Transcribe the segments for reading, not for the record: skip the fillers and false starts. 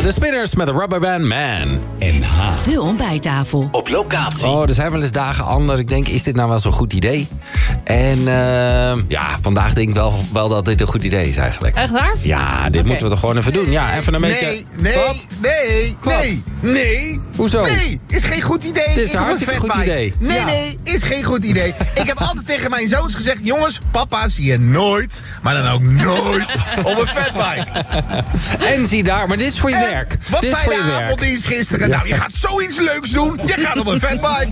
de Spinners met de Rubberband Man. NH. De ontbijttafel. Op locatie. Oh, er zijn wel eens dagen anders. Ik denk, is dit nou wel zo'n goed idee? En vandaag denk ik wel dat dit een goed idee is eigenlijk. Echt waar? Ja, dit moeten we toch gewoon even doen. Ja, even een beetje... Nee. Hoezo? Nee, is geen goed idee. Het is Ik een heb hartstikke goed fatbike. idee. Nee, Ja. nee, is geen goed idee. Ik heb altijd tegen mijn zoons gezegd... jongens, papa zie je nooit, maar dan ook nooit op een fatbike. En zie daar, maar dit is voor je werk. Wat Dit is zei voor de je werk. avonddienst gisteren? Nou, je gaat zoiets leuks doen. Je gaat op een fatbike.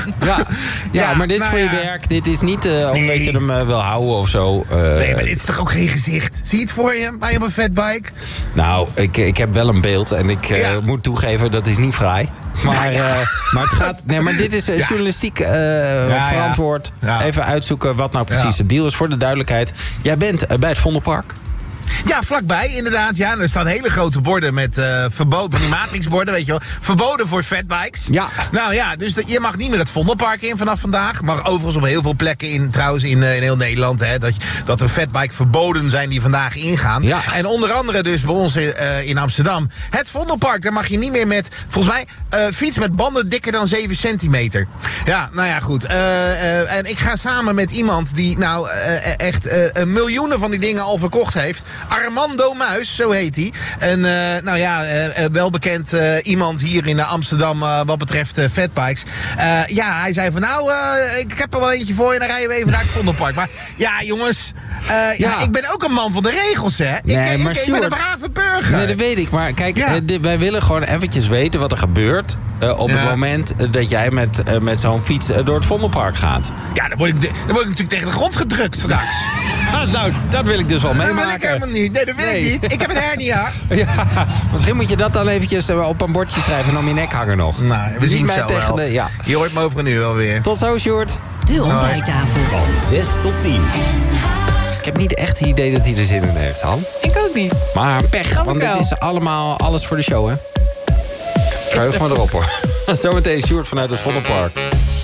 Ja, maar dit is voor je werk. Dit is niet omdat je hem wil houden of zo. Nee, maar dit is toch ook geen gezicht? Zie je het voor je, bij op een fatbike? Nou, ik heb wel een beeld en ik moet toegeven, dat is niet fraai. Maar, maar het gaat. Nee, maar dit is journalistiek verantwoord. Ja. Even uitzoeken wat nou precies de deal is voor de duidelijkheid. Jij bent bij het Vondelpark. Ja, vlakbij inderdaad. Ja, er staan hele grote borden met verboden, die matrixborden, weet je wel. Verboden voor fatbikes. Ja. Nou ja, dus je mag niet meer het Vondelpark in vanaf vandaag. Mag overigens op heel veel plekken in heel Nederland. Hè, dat er fatbike verboden zijn die vandaag ingaan. Ja. En onder andere dus bij ons in Amsterdam. Het Vondelpark, daar mag je niet meer met, volgens mij, fiets met banden dikker dan 7 centimeter. Ja, nou ja, goed. En ik ga samen met iemand die nou echt miljoenen van die dingen al verkocht heeft. Armando Muis, zo heet hij. En wel bekend iemand hier in Amsterdam wat betreft fatbikes. Hij zei van ik heb er wel eentje voor je, dan rijden we even naar het Vondelpark. Maar ja, jongens, ik ben ook een man van de regels, hè. Ik ben een brave burger. Nee, dat weet ik. Maar kijk, wij willen gewoon eventjes weten wat er gebeurt op het moment dat jij met zo'n fiets door het Vondelpark gaat. Ja, dan word ik natuurlijk tegen de grond gedrukt straks. Nou, dat wil ik dus wel meemaken. Dat wil ik helemaal niet. Nee, dat wil ik niet. Ik heb een hernia. Ja, misschien moet je dat dan eventjes op een bordje schrijven en om je nek hangen nog. Nou, we zien het zo wel. Ja. Je hoort me over een uur wel weer. Tot zo, Sjoerd. De ontbijttafel. Van 6 tot 10. Ik heb niet echt het idee dat hij er zin in heeft, Han. Ik ook niet. Maar pech, Snap want ik dit wel. is allemaal alles voor de show, hè? Verheug me erop, hoor. Zometeen Sjoerd vanuit het Vondelpark.